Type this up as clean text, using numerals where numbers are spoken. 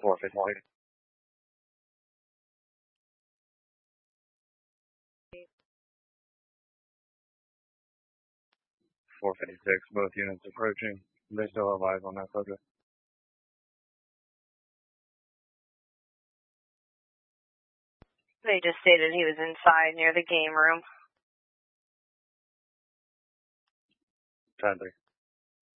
456 456, both units approaching. They still have eyes on that subject. They just stated he was inside near the game room. 10-3.